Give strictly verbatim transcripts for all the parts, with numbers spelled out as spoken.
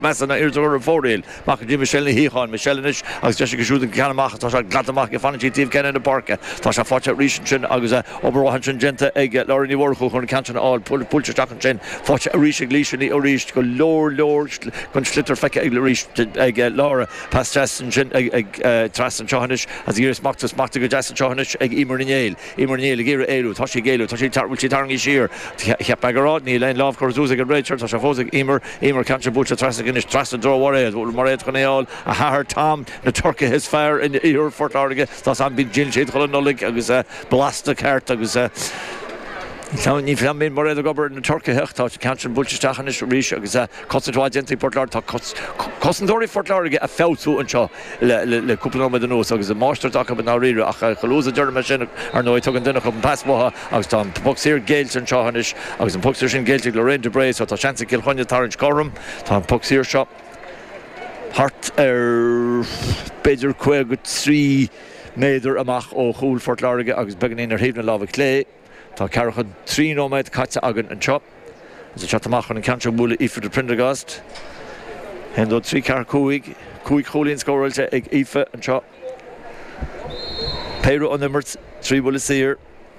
Messan ir zo fordeel. Mag Jim Michel hi gaan Michelish as just geschoten kan machen dat glad mag definitiv kennen in de parke. Dat sa fort recent agus over one hundred gente eg Laurie work on kan all pull pull stacken chen fort recently or reached go lord lord kon slitter fek eg reached eg Laura past Jason eg Trassen Johanish as years macht das macht go Jason Johanish eg Imerneel Imerneel gere elu tashi gelu tashi tar will tarngi sheer ich hab bagarad ni line love corzuza eg Richard tashi fozig Imer Imer kan bucha Trassen is trust and draw warhead will Moret Coneol a hard Tom the Turkey his fire in the ear for Target that's I'm been Jill Shade Colonolic agus a blasta cart agus a Town ni fam min Moret gober in the Turkey hecht touch cancer bulch stachen is reach agus a concentrate gently Portlar ta concentrate for Target a fell to and cho le le couple of the nose agus a master talk about now reader a close German machine are no token dinner come pass bo agus Tom box here Gales and Chahanish agus in boxers in Gales Lorraine de Bray so ta chance kill Honya Tarrant Corum Tom box here shop Hart er beidir quaig three meter amach o Chul Fort Larige agus beginning er hevna lava clay tá carcha three nomaid katsa agan and chop as a chatamach on cancha mula if the Prendergast hendo three car kuig kuig Cholin scorel eg Ife and chop Pedro on number three will see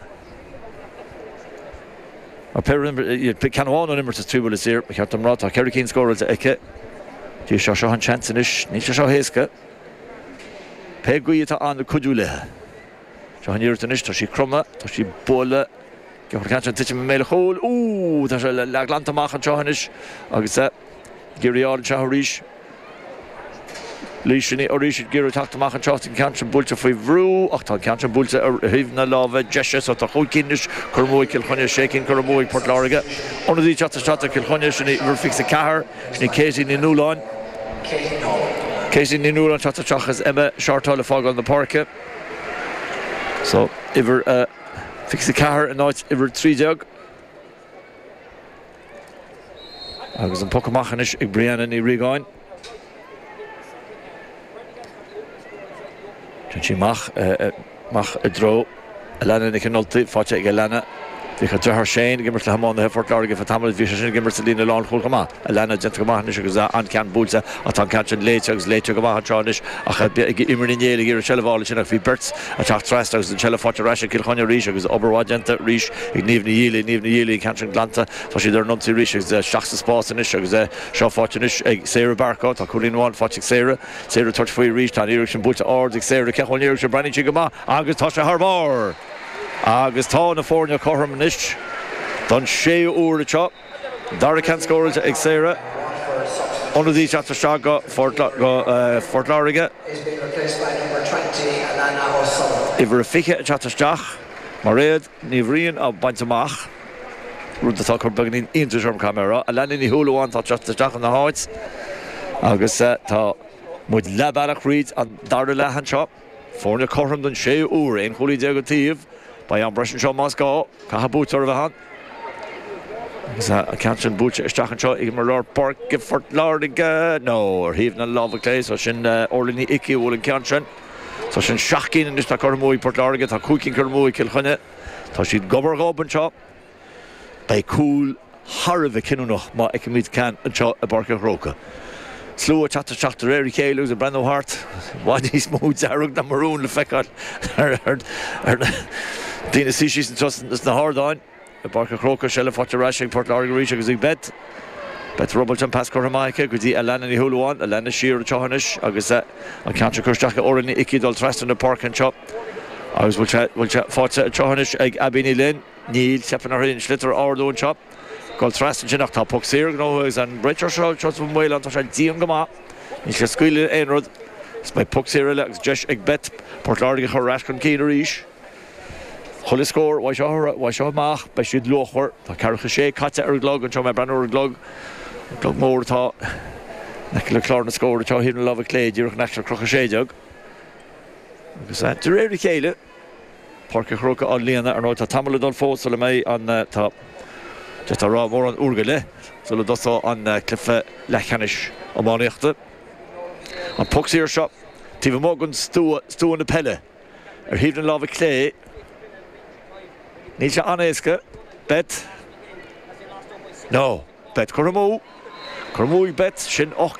a pair number can one on number three will see here we have them rot Kerry King scorel eke Tí seo seo an chancenis, ní seo héasca. Pe guita an the cudúle. Seo an irtanis, tá sí crumma, tá sí bola. Gehor cancha titim méile chól. Ooh, tá sé le glanta mach an seohanis. Agus e, giriál an seoharísh. Lísini orísh giro tachta mach an seohatin cancha búlta foi vrú. Ach tá cancha búlta ar hivna lava jeshe, so tá chókinnis, curmói kilchonia shaking, curmói Port Larige. Ona dí chata chata kilchonia, sinni rúfix a cahar, sinni Casey ni núláin. Casey ni núláin chata chachas Emma Shartala fog on the parke. So, iver uh, fix a cahar and night iver three jug. Agus an pokamachanish ag Brianna ni rigáin. She mach uh, mach a draw Elena ni canolti facha ag Elena Di cha her Shane gimmers le hamon the Fort Larige for Tamil Vision gimmers to Lina Lawn Khulkama Elena gentleman ni goza an can bulta atan catch later later gama chanish ach imernele gir chelval chin fi berts attack trust as the chela facha rasha kilchonia rish goes oberwagenta rish ignivni yele nivni yele catch glanta so she there not rish is shachs spots and is goes show fortunish Sarah Barco ta kulin one facha Sarah Sarah touch for rish tan direction bulta or Sarah kechonia brani chigama agus tasha harbor agus tá na fórne chom nish don sé úr a chop Dara can score to Exera one of these after shot got Fort uh, Fort Larige is being replaced by number twenty Alana O'Sullivan Iver fiche a chatastach Mared Nivrian of Bantamach Rud the talk beginning into the camera Alana ni hulu on that chatastach on the heights agus tá mud labalach read and Dara lahan chop fórne chom don sé úr ein chuli degativ by Ambrush and Shaw Moscow, Kahabut or Vahan. I can't send Butch a Stachan Shaw, Igmar Park, Fort Lardige, no, or even a love of clay, so Shin Orlini Iki will in Kanchan. So Shin Shakin and this Takarmui Port Larige, Takukin Kermui Kilhune, so she'd gobber gob and chop. By cool Harve Kinuno, Ma Ekimit can and chop a Barker Roka. Slow chatter chatter Eri Kalos a Brando Hart. What is moods are the maroon the feckard. Dina Sishis and Justin is the hard on. The Barker Croker shell of Watcher Rashing Port Larige Reach as he bet. Bet Robert and Pascal Hamaika, good the Alana ni Huluan, Alana Sheer Chahanish, Agusa, and Cancer Kurstaka Orani Ikidol Trust in the Park and Chop. I was will chat will chat fought Chahanish, Egg Abini Lynn, Neil, Sepiner in Schlitter Ordo and Chop. Gold Trust and Chinach Top Poxir, no, and Richard Shaw, shots from Whale on Tasha Diangama. He's just squealing Enrod. It's my Poxir, Alex, Josh Egbet, Port Larige, Horashkan Keynerish. Holy score, why show why show Mach, but she'd lower, the Carachet, Katza Erglog, and show my Brandon Erglog. Glog more thought. Nicola Clarn scored, the show him love a clay, Jurek National Crochet jug. Because that, to Rary Kale, Parker Croca on Leona, or not a Tamaladon Fo, Solomay on the top. Just a raw more on Urgele, so the dosso on Cliff Lechanish on Monichte. On Poxier shop, Tiva Morgan Stu Stu on the Pelle. Er heeft een love clay. Niet je aaneske. Bet. No. Bet Koramo. Chumúil bet sin och